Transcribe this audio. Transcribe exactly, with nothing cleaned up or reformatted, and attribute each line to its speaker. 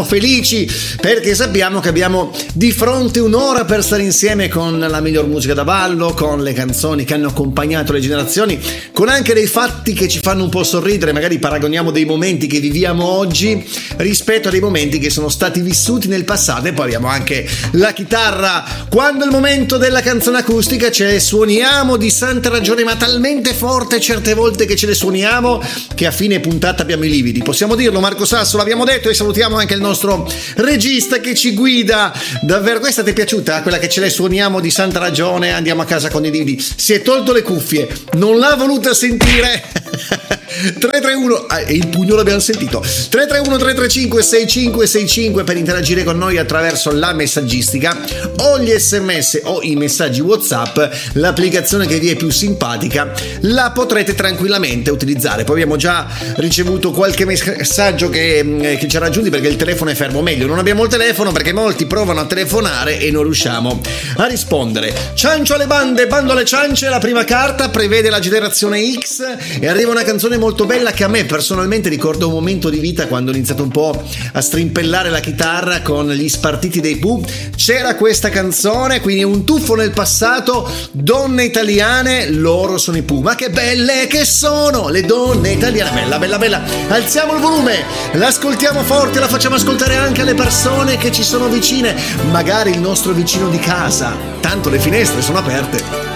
Speaker 1: siamo felici perché sappiamo che abbiamo di fronte un'ora per stare insieme con la miglior musica da ballo, con le canzoni che hanno accompagnato le generazioni, con anche dei fatti che ci fanno un po' sorridere. Magari paragoniamo dei momenti che viviamo oggi rispetto a dei momenti che sono stati vissuti nel passato, e poi abbiamo anche la chitarra. Quando è il momento della canzone acustica ce le suoniamo di santa ragione, ma talmente forte certe volte che ce le suoniamo che a fine puntata abbiamo i lividi. Possiamo dirlo, Marco Sasso, l'abbiamo detto, e salutiamo anche il nostro regista che ci guida. Davvero, questa ti è piaciuta? Quella che ce le suoniamo di santa ragione, andiamo a casa con i lividi. Si è tolto le cuffie, non l'ha voluta sentire. tre tre uno, ah, il pugno l'abbiamo sentito. tre tre uno tre tre cinque sei cinque sei cinque per interagire con noi attraverso la messaggistica o gli sms o i messaggi WhatsApp. L'applicazione che vi è più simpatica la potrete tranquillamente utilizzare. Poi abbiamo già ricevuto qualche messaggio che, che ci ha raggiunti perché il telefono è fermo. Meglio, non abbiamo il telefono perché molti provano a telefonare e non riusciamo a rispondere. Ciancio alle bande, bando alle ciance. La prima carta prevede la generazione X e arriva una canzone molto bella che a me personalmente ricorda un momento di vita quando ho iniziato un po' a strimpellare la chitarra con gli spartiti dei Pooh. C'era questa canzone, quindi un tuffo nel passato. Donne italiane, loro sono i Pooh. Ma che belle che sono le donne italiane, bella bella bella. Alziamo il volume, l'ascoltiamo forte, la facciamo ascoltare anche alle persone che ci sono vicine, magari il nostro vicino di casa, tanto le finestre sono aperte.